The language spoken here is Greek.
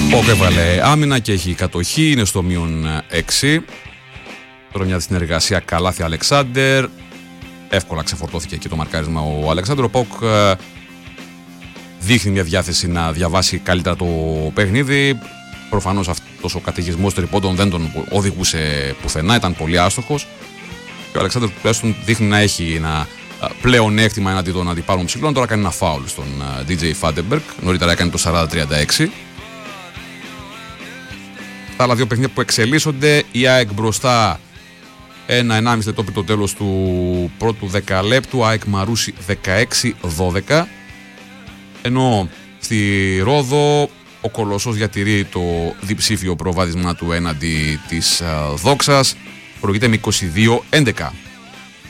ΠΑΟΚ έβαλε άμυνα και έχει κατοχή, είναι στο -6. Τώρα μια συνεργασία καλάθι Αλεξάνδερ. Εύκολα ξεφορτώθηκε εκεί το μαρκάρισμα ο Αλεξάνδερ. Ο ΠΑΟΚ δείχνει μια διάθεση να διαβάσει καλύτερα το παιχνίδι. Προφανώς αυτός ο καταιγισμός τριπώντων δεν τον οδηγούσε πουθενά, ήταν πολύ άστοχος. Και ο Αλεξάνδερ τουλάχιστον δείχνει να έχει ένα πλεονέκτημα εναντί των αντιπάλων ψηλών. Τώρα κάνει ένα φάουλ στον DJ Φάντεμπεργκ. Νωρίτερα έκανε το 40-36. Τα άλλα δύο παιχνίδια που εξελίσσονται, η ΑΕΚ μπροστά 1-1,5 λεπτό πριν το τέλος του πρώτου δεκαλέπτου, ΑΕΚ Μαρούσι 16-12. Ενώ στη Ρόδο ο Κολοσσός διατηρεί το διψήφιο προβάδισμα του έναντι της Δόξας. Προηγείται με 22-11.